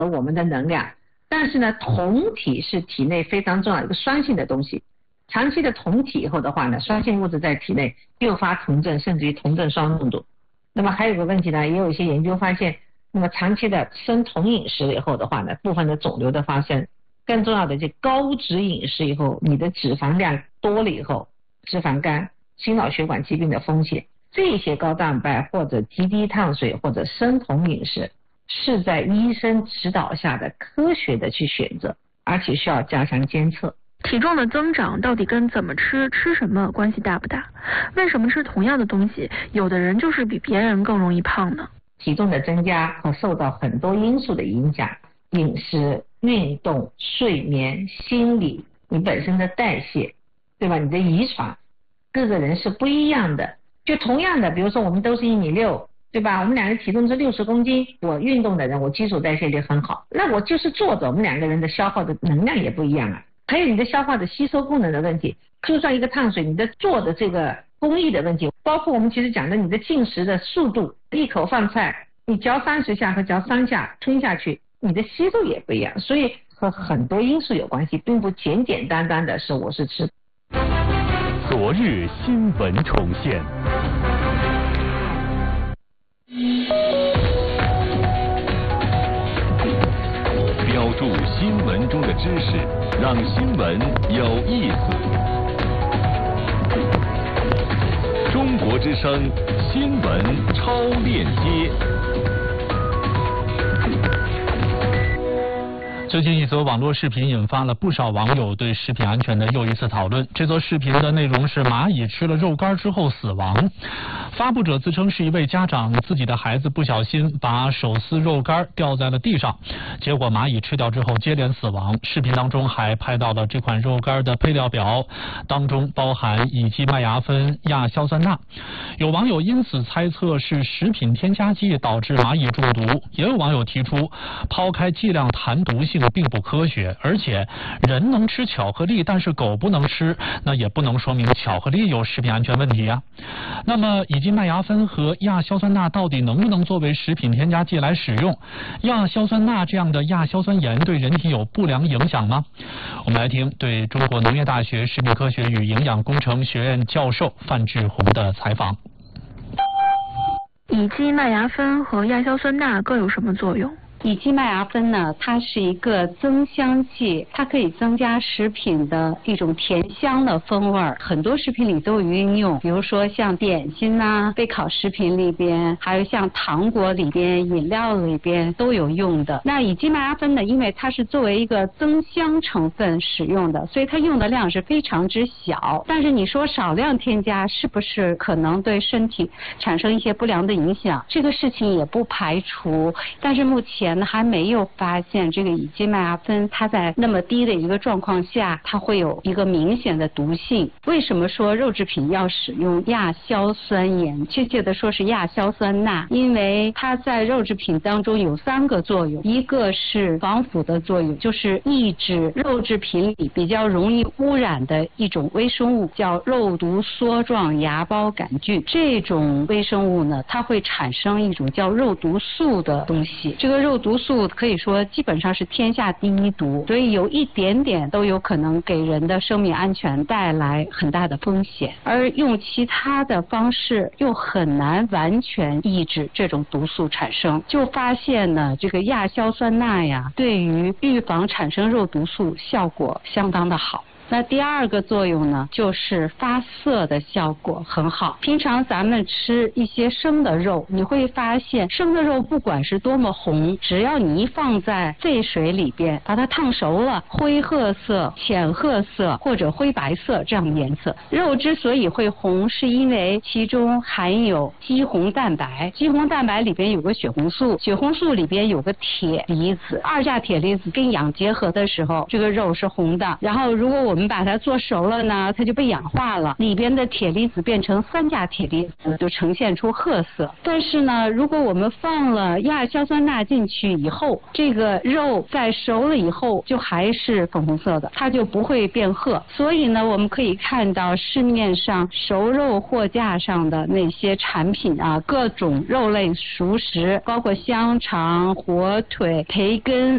我们的能量。但是呢，酮体是体内非常重要的一个酸性的东西，长期的酮体以后的话呢，酸性物质在体内诱发酮症，甚至于酮症双中毒。那么还有个问题呢，也有一些研究发现，那么长期的生酮饮食以后的话呢，部分的肿瘤的发生，更重要的就高脂饮食以后，你的脂肪量多了以后，脂肪肝、心脑血管疾病的风险，这些高蛋白或者极低碳水或者生酮饮食是在医生指导下的科学的去选择，而且需要加强监测。 体重的增长到底跟怎么吃什么关系大不大？为什么吃同样的东西，有的人就是比别人更容易胖呢？ 体重的增加会受到很多因素的影响，饮食、运动、睡眠、心理，你本身的代谢，对吧？你的遗传，各个人是不一样的。就同样的，比如说我们都是1.6米，对吧？我们两个体重是60公斤，我运动的人，我基础代谢力很好，那我就是坐着，我们两个人的消耗的能量也不一样啊。还有你的消化的吸收功能的问题，就算一个碳水，你的做的这个工艺的问题，包括我们其实讲的你的进食的速度，一口饭菜你嚼30下和嚼3下吞下去，你的吸收也不一样，所以和很多因素有关系，并不简简单单的是我是吃。 昨日新闻重现。标注新闻中的知识，让新闻有意思。中国之声新闻超链接。 最近一则网络视频引发了不少网友对食品安全的又一次讨论。这则视频的内容是蚂蚁吃了肉干之后死亡。发布者自称是一位家长，自己的孩子不小心把手撕肉干掉在了地上，结果蚂蚁吃掉之后接连死亡。视频当中还拍到了这款肉干的配料表，当中包含乙基麦芽酚、亚硝酸钠。有网友因此猜测是食品添加剂导致蚂蚁中毒，也有网友提出，抛开剂量谈毒性并不科学，而且人能吃巧克力，但是狗不能吃，那也不能说明巧克力有食品安全问题啊。那么乙基麦芽酚和亚硝酸钠到底能不能作为食品添加剂来使用？亚硝酸钠这样的亚硝酸盐对人体有不良影响吗？我们来听对中国农业大学食品科学与营养工程学院教授范志红的采访。 乙基麦芽酚和亚硝酸钠各有什么作用？ 乙基麦芽酚呢，它是一个增香剂，它可以增加食品的一种甜香的风味儿，很多食品里都有运用，比如说像点心呐、备烤食品里边，还有像糖果里边、饮料里边都有用的。那乙基麦芽酚呢，因为它是作为一个增香成分使用的，所以它用的量是非常之小。但是你说少量添加是不是可能对身体产生一些不良的影响？这个事情也不排除，但是目前还没有发现这个乙基麦芽酚它在那么低的一个状况下，它会有一个明显的毒性。为什么说肉制品要使用亚硝酸盐，确切的说是亚硝酸钠？因为它在肉制品当中有3个作用，一个是防腐的作用，就是抑制肉制品里比较容易污染的一种微生物，叫肉毒梭状芽孢杆菌。这种微生物呢，它会产生一种叫肉毒素的东西，这个肉毒素可以说基本上是天下第一毒，所以有一点点都有可能给人的生命安全带来很大的风险，而用其他的方式又很难完全抑制这种毒素产生。就发现呢，这个亚硝酸钠呀，对于预防产生肉毒素效果相当的好。那第2个作用呢，就是发色的效果很好。平常咱们吃一些生的肉，你会发现生的肉不管是多么红，只要你一放在沸水里边，把它烫熟了，灰褐色、浅褐色或者灰白色这样的颜色。肉之所以会红，是因为其中含有肌红蛋白，肌红蛋白里边有个血红素，血红素里边有个铁离子，2价铁离子跟氧结合的时候，这个肉是红的。然后如果我们把它做熟了呢，它就被氧化了，里边的铁离子变成3价铁离子，就呈现出褐色。但是呢，如果我们放了亚硝酸钠进去以后，这个肉在熟了以后就还是粉红色的，它就不会变褐。所以呢，我们可以看到市面上熟肉货架上的那些产品啊，各种肉类熟食，包括香肠、火腿、培根